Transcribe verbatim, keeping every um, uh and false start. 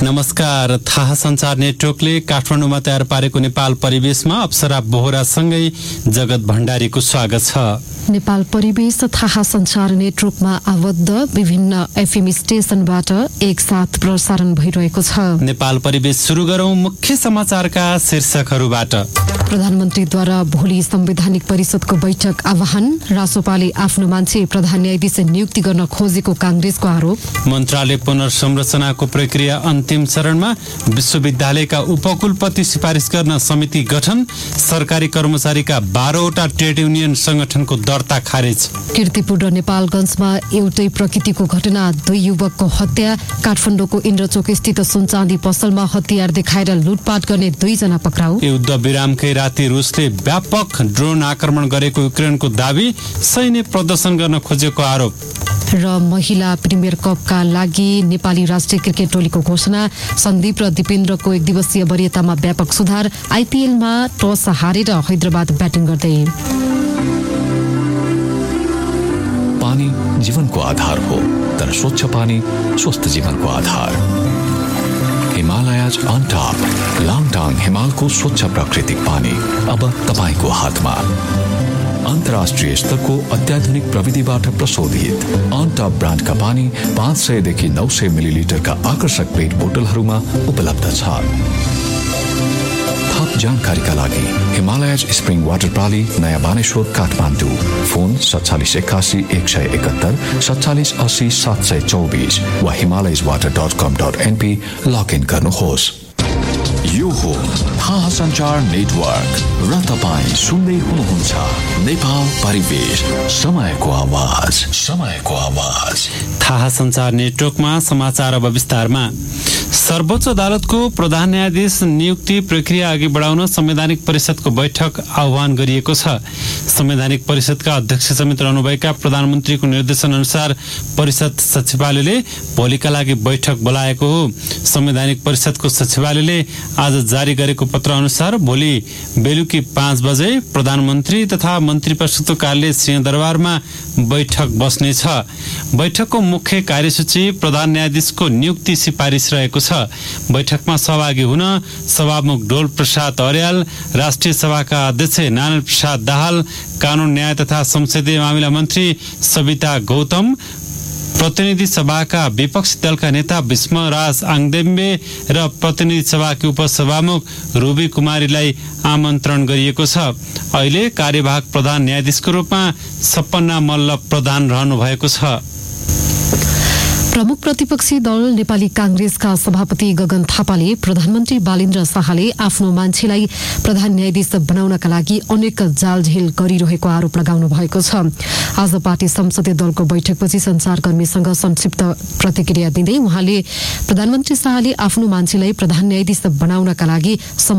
नमस्कार। थाहा सञ्चार नेटवर्कले काठमाडौँमा तयार पारेको नेपाल परिवेशमा अप्सरा बोहरासँगै जगत भण्डारीको स्वागत छ। नेपाल परिवेश थाहा सञ्चार नेटवर्कमा आबद्ध विभिन्न एफएम स्टेशनबाट एकसाथ प्रसारण भइरहेको छ। नेपाल परिवेश सुरु गरौं मुख्य समाचारका शीर्षकहरूबाट। प्रधानमन्त्रीद्वारा भोलि संवैधानिक परिषदको बैठक आह्वान। रासोपाले आफ्नो मान्छे प्रधान न्यायाधीश नियुक्ति गर्न खोजेको कांग्रेसको आरोप। मन्त्रालय पुनर्संरचनाको प्रक्रिया अन्तिम चरणमा। विश्वविद्यालयका उपकुलपति सिफारिस गर्न समिति गठन। सरकारी कर्मचारीका बाह्रवटा ट्रेड युनियन संगठनको दर्ता खारेज। कीर्तिपुर र नेपालगञ्जमा एउटै प्रकृतिको घटना, दुई युवकको हत्या। काठमाडौँको इन्द्रचोक स्थित सुनचाँदी पसलमा हतियार देखाएर लुटपाट गर्ने दुईजना पक्राउ। युद्ध विरामकै राति रुसले व्यापक ड्रोन आक्रमण गरेको युक्रेनको दावी। सैन्य प्रदर्शन गर्न खोजेको आरोप। र महिला प्रिमियर कपका लागि नेपाली राष्ट्रिय क्रिकेट टोलीको घोषणा। सन्दीप र दिपेन्द्रको एक दिवसीय वरियतामा व्यापक सुधार। आइपीएलमा टस हारेर हैदराबाद ब्याटिङ गर्दै। पानी जीवनको आधार हो, तर स्वच्छ पानी स्वस्थ जीवनको आधार। हिमालयज अन टप लाङटाङ हिमालको स्वच्छ प्राकृतिक पानी अब तपाईको हातमा। अन्तर्राष्ट्रिय स्तरको अत्याधुनिक प्रविधिबाट प्रशोधित अन टप ब्रान्डका पानी पाँच सय देखि नौ सय मिलिलिटरका आकर्षक पेट बोतलहरूमा उपलब्ध छ। थप जानकारीका लागि हिमालयज स्प्रिङ वाटर प्रणाली, नयाँ बानेश्वर, काठमाडौँ। फोन सत्तालिस एकासी एक सय एकहत्तर सत्तालिस अस्सी सात सय चौबिस वा हिमालयज वाटर डट कम डट एनपी लगइन गर्नुहोस्। यो हो थाहा सञ्चार नेटवर्क र तपाईँ सुन्दै हुनुहुन्छ नेपाल परिवेश, समयको आवाज समयको आवाज। थाहा सञ्चार नेटवर्कमा समाचार अब विस्तारमा। सर्वोच्च अदालतको प्रधान न्यायाधीश नियुक्ति प्रक्रिया अघि बढाउन संवैधानिक परिषदको बैठक आह्वान गरिएको छ। संवैधानिक परिषदका अध्यक्ष समेत रहनुभएका प्रधानमन्त्रीको निर्देशन अनुसार परिषद सचिवालयले भोलिका लागि बैठक बोलाएको हो। संवैधानिक परिषदको सचिवालयले आज जारी गरेको पत्र अनुसार भोलि बेलुकी पाँच बजे प्रधानमन्त्री तथा मन्त्री परिषदको कार्यालय सिंहदरबारमा बैठक बस्नेछ। बैठकको मुख्य कार्यसूची प्रधान न्यायाधीशको नियुक्ति सिफारिस रहेको छ। बैठकमा सहभागी हुन सभामुख डोल प्रसाद अर्याल, राष्ट्रिय सभाका अध्यक्ष नारायण प्रसाद दाहाल, कानून न्याय तथा संसदीय मामिला मन्त्री सविता गौतम, प्रतिनिधि सभाका विपक्षी दलका नेता भीष्मराज आङदेम्बे र प्रतिनिधि सभाकी उपसभामुख रुबी कुमारीलाई आमन्त्रण गरिएको छ। अहिले कार्यवाहक प्रधान न्यायाधीशको रूपमा सपन्ना मल्ल प्रधान रहनु भएको छ। प्रमुख प्रतिपक्षी दल नेपाली कांग्रेसका सभापति गगन थापाले प्रधानमन्त्री बालेन्द्र शाहले आफ्नो मान्छेलाई प्रधान न्यायाधीश बनाउनका लागि अनेक जालझेल गरिरहेको आरोप लगाउनु भएको छ। आज पार्टी संसदीय दलको बैठकपछि संचारकर्मीसँग संक्षिप्त प्रतिक्रिया दिँदै उहाँले प्रधानमन्त्री शाहले आफ्नो मान्छेलाई प्रधान न्यायाधीश बनाउनका लागि